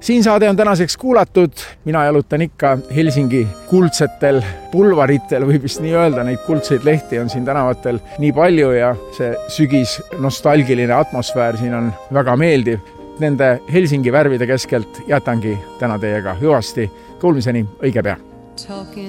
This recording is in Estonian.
Siin saade on tänaseks kuulatud. Mina jalutan ikka Helsingi kuldsetel pulvaritel, võib vist nii öelda, neid kuldseid lehti on siin tänavatel nii palju ja see sügis nostalgiline atmosfäär siin on väga meeldiv. Nende Helsingi värvide keskelt jätangi täna teiega hüvasti. Kuulmiseni õige pea.